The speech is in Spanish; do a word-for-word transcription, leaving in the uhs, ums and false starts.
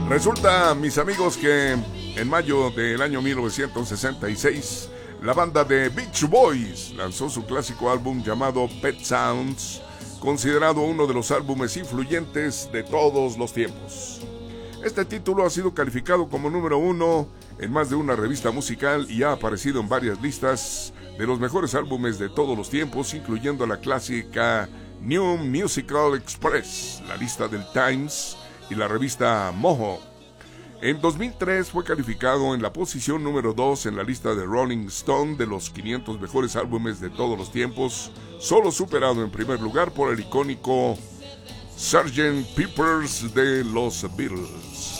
Resulta, mis amigos, que en mayo del año mil novecientos sesenta y seis, la banda de Beach Boys lanzó su clásico álbum llamado Pet Sounds, considerado uno de los álbumes influyentes de todos los tiempos. Este título ha sido calificado como número uno en más de una revista musical y ha aparecido en varias listas de los mejores álbumes de todos los tiempos, incluyendo la clásica New Musical Express, la lista del Times y la revista Mojo. En dos mil tres fue calificado en la posición número dos en la lista de Rolling Stone de los quinientos mejores álbumes de todos los tiempos, solo superado en primer lugar por el icónico sergeant Pepper's de los Beatles.